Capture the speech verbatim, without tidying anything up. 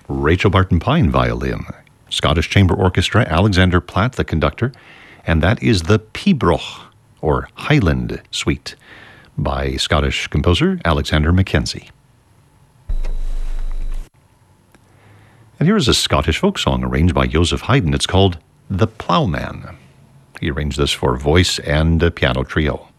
Rachel Barton Pine violin, Scottish Chamber Orchestra, Alexander Platt the conductor, and that is the Pibroch, or Highland Suite, by Scottish composer Alexander Mackenzie. And here is a Scottish folk song arranged by Joseph Haydn. It's called The Ploughman. He arranged this for voice and a piano trio.